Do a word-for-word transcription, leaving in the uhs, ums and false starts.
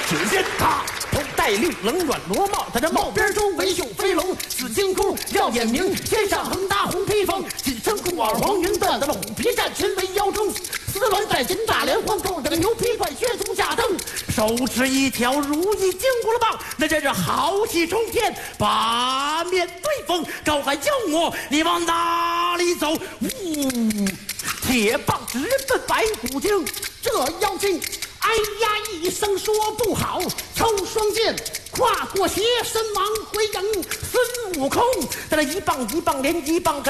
只见他头戴绿棱软罗帽，他这帽边周围绣飞龙，紫金箍耀眼明，肩上横搭红披风，紧身裤袄黄云缎，他这虎皮战裙围腰中，丝鸾带金大连环扣，这个牛皮怪靴足下蹬，手持一条如意金箍了棒，那真是豪气冲天，八面对风，高喊妖魔，你往哪里走？呜！铁棒直奔白骨精，这妖精哎呀一声说不好，抽双剑跨过斜身往回迎，孙悟空在那一棒一棒连一棒。